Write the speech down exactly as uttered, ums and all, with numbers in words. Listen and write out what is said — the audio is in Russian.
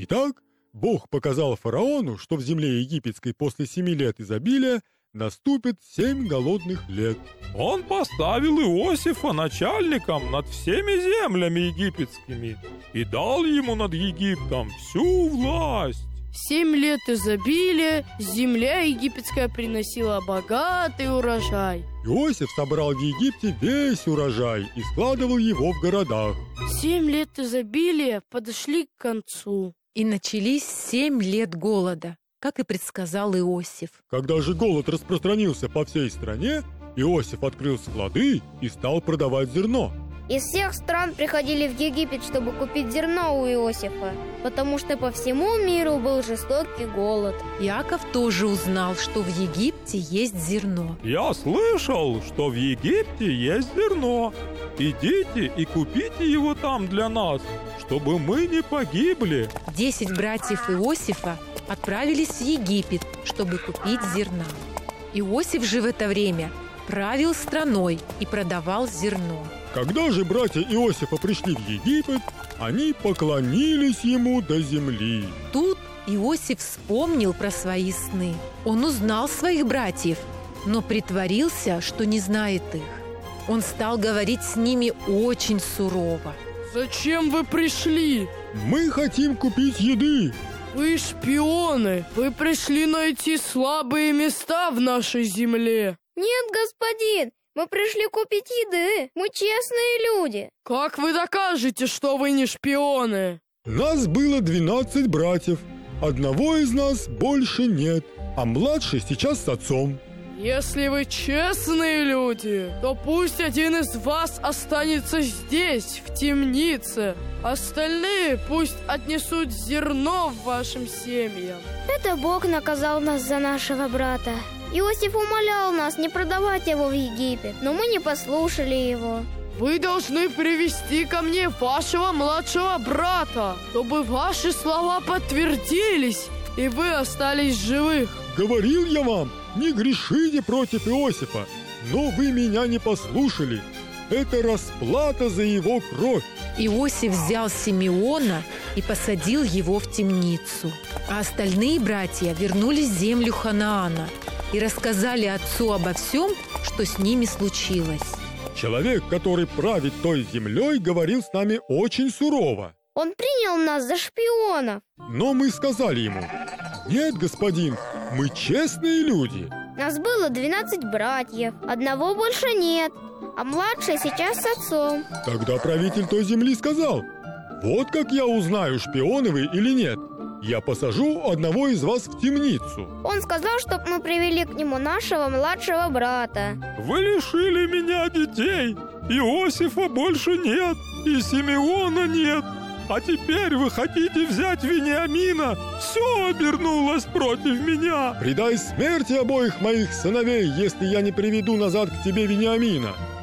Итак, Бог показал фараону, что в земле египетской после семи лет изобилия наступит семь голодных лет. Он поставил Иосифа начальником над всеми землями египетскими и дал ему над Египтом всю власть. Семь лет изобилия, земля египетская приносила богатый урожай. Иосиф собрал в Египте весь урожай и складывал его в городах. Семь лет изобилия подошли к концу. И начались семь лет голода, как и предсказал Иосиф. Когда же голод распространился по всей стране, Иосиф открыл склады и стал продавать зерно. Из всех стран приходили в Египет, чтобы купить зерно у Иосифа, потому что по всему миру был жестокий голод. Иаков тоже узнал, что в Египте есть зерно. Я слышал, что в Египте есть зерно. Идите и купите его там для нас, чтобы мы не погибли. Десять братьев Иосифа отправились в Египет, чтобы купить зерна. Иосиф же в это время правил страной и продавал зерно. Когда же братья Иосифа пришли в Египет, они поклонились ему до земли. Тут Иосиф вспомнил про свои сны. Он узнал своих братьев, но притворился, что не знает их. Он стал говорить с ними очень сурово. Зачем вы пришли? Мы хотим купить еды. Вы шпионы. Вы пришли найти слабые места в нашей земле. Нет, господин, мы пришли купить еды. Мы честные люди. Как вы докажете, что вы не шпионы? Нас было двенадцать братьев. Одного из нас больше нет, а младший сейчас с отцом. Если вы честные люди, то пусть один из вас останется здесь, в темнице. Остальные пусть отнесут зерно в вашим семьям. Это Бог наказал нас за нашего брата. Иосиф умолял нас не продавать его в Египет, но мы не послушали его. Вы должны привести ко мне вашего младшего брата, чтобы ваши слова подтвердились, и вы остались живых. Говорил я вам, не грешите против Иосифа, но вы меня не послушали. Это расплата за его кровь. Иосиф взял Симеона и посадил его в темницу. А остальные братья вернулись в землю Ханаана и рассказали отцу обо всем, что с ними случилось. Человек, который правит той землей, говорил с нами очень сурово. Он принял нас за шпионов. Но мы сказали ему: нет, господин, мы честные люди. Нас было двенадцать братьев, одного больше нет, а младший сейчас с отцом. Тогда правитель той земли сказал: вот как я узнаю, шпионы вы или нет. Я посажу одного из вас в темницу. Он сказал, чтобы мы привели к нему нашего младшего брата. Вы лишили меня детей. Иосифа больше нет, и Симеона нет. А теперь вы хотите взять Вениамина? Все обернулось против меня. Предай смерти обоих моих сыновей, если я не приведу назад к тебе Вениамина.